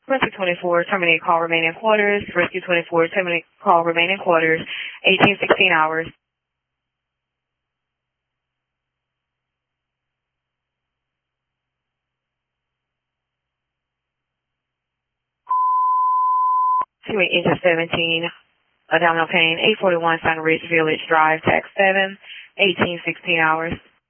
Rescue 24, terminate call, remain in quarters. Rescue 24, terminate call, remain in quarters. 1816 hours. Teammate engine 17, abdominal pain, 841 Sun Ridge Village Drive, tax 7, 1816 hours.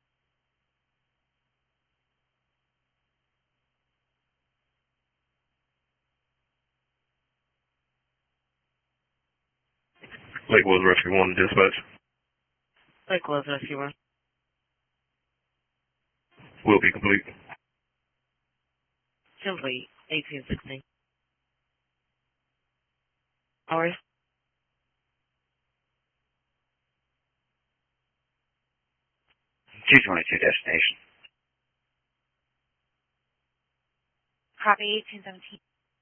Lake Woods Rescue 1, dispatch. Lake Woods Rescue 1. Will be complete. Complete, 1816 hours. 222 destination. Copy, 1817.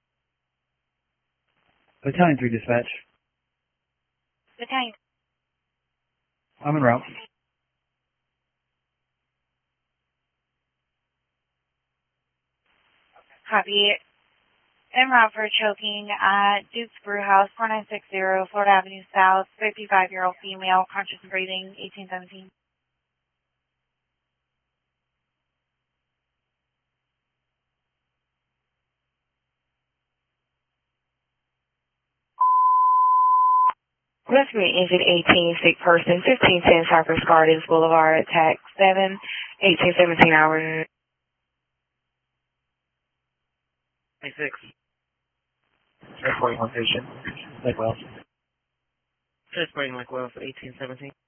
Battalion 3 dispatch. Battalion. I'm en route. Copy. En route for choking at Duke's Brewhouse, 4960 Florida Avenue South, 55-year-old female, conscious and breathing, 1817. Rescue injured 18, sick person, 1510 Cypress Gardens Boulevard, attack 7, 1817 hours. 26. Transporting one patient. Lake Wells. Transporting Lake Wells, 1817.